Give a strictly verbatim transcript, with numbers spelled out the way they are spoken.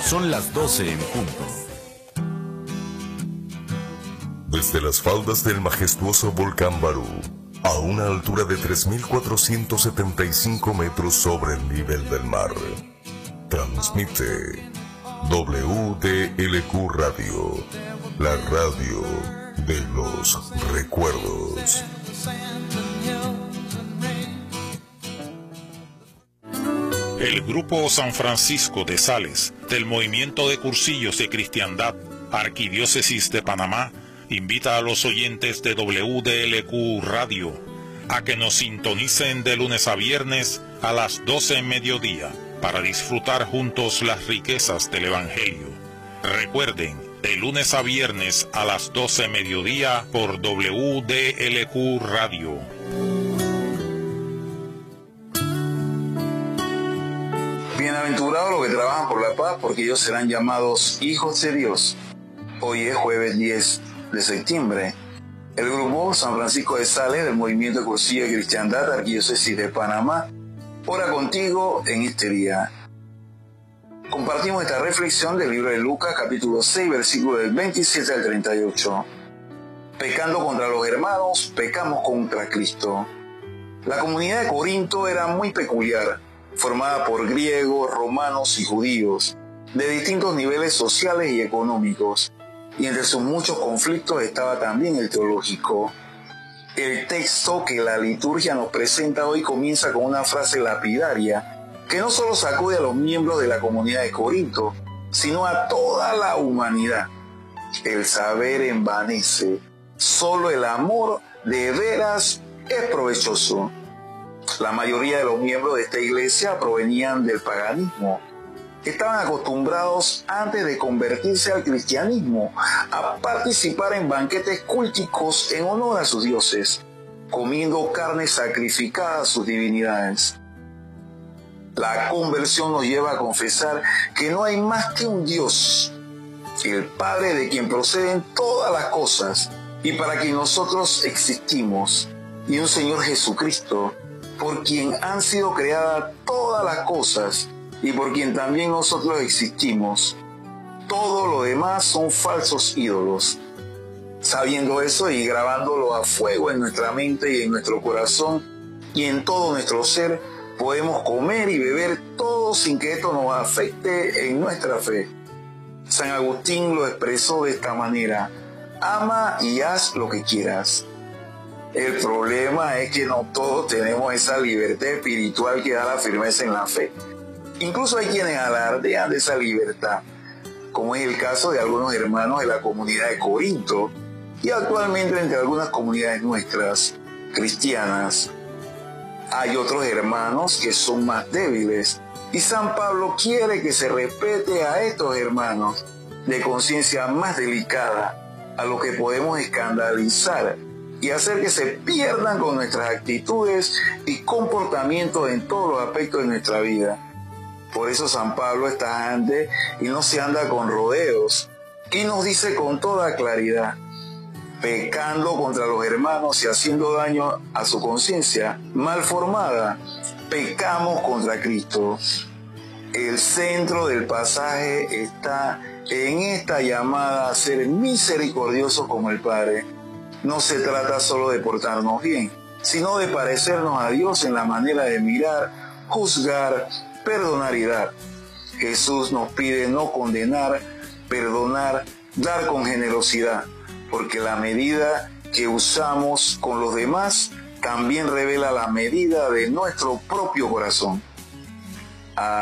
Son las doce en punto. Desde las faldas del majestuoso volcán Barú, a una altura de tres mil cuatrocientos setenta y cinco metros sobre el nivel del mar, transmite W D L Q Radio, la radio de los recuerdos. El Grupo San Francisco de Sales del Movimiento de Cursillos de Cristiandad, Arquidiócesis de Panamá, invita a los oyentes de W D L Q Radio a que nos sintonicen de lunes a viernes a las doce en mediodía para disfrutar juntos las riquezas del Evangelio. Recuerden, de lunes a viernes a las doce mediodía por W D L Q Radio. Bienaventurados los que trabajan por la paz, porque ellos serán llamados hijos de Dios. Hoy es jueves diez de septiembre. El Grupo San Francisco de Sales del Movimiento de Cursillos de Cristiandad, Arquidiócesis de Panamá, ora contigo en este día. Compartimos esta reflexión del libro de Lucas, capítulo seis, versículo del veintisiete al treinta y ocho. Pecando contra los hermanos, pecamos contra Cristo. La comunidad de Corinto era muy peculiar, formada por griegos, romanos y judíos, de distintos niveles sociales y económicos, y entre sus muchos conflictos estaba también el teológico. El texto que la liturgia nos presenta hoy comienza con una frase lapidaria que no solo sacude a los miembros de la comunidad de Corinto, sino a toda la humanidad. El saber envanece, solo el amor de veras es provechoso. La mayoría de los miembros de esta iglesia provenían del paganismo. Estaban acostumbrados, antes de convertirse al cristianismo, a participar en banquetes culticos en honor a sus dioses, comiendo carne sacrificada a sus divinidades. La conversión nos lleva a confesar que no hay más que un Dios, el Padre de quien proceden todas las cosas y para quien nosotros existimos, y un Señor Jesucristo, por quien han sido creadas todas las cosas y por quien también nosotros existimos. Todo lo demás son falsos ídolos. Sabiendo eso y grabándolo a fuego en nuestra mente y en nuestro corazón y en todo nuestro ser, podemos comer y beber todo sin que esto nos afecte en nuestra fe. San Agustín lo expresó de esta manera: ama y haz lo que quieras. El problema es que no todos tenemos esa libertad espiritual que da la firmeza en la fe. Incluso hay quienes alardean de esa libertad, como es el caso de algunos hermanos de la comunidad de Corinto y actualmente entre algunas comunidades nuestras, cristianas. Hay otros hermanos que son más débiles y San Pablo quiere que se respete a estos hermanos de conciencia más delicada, a los que podemos escandalizar y hacer que se pierdan con nuestras actitudes y comportamientos en todos los aspectos de nuestra vida. Por eso San Pablo es tajante y no se anda con rodeos, y nos dice con toda claridad: pecando contra los hermanos y haciendo daño a su conciencia mal formada, pecamos contra Cristo. El centro del pasaje está en esta llamada a ser misericordiosos como el Padre. No se trata solo de portarnos bien, sino de parecernos a Dios en la manera de mirar, juzgar, perdonar y dar. Jesús nos pide no condenar, perdonar, dar con generosidad, porque la medida que usamos con los demás también revela la medida de nuestro propio corazón.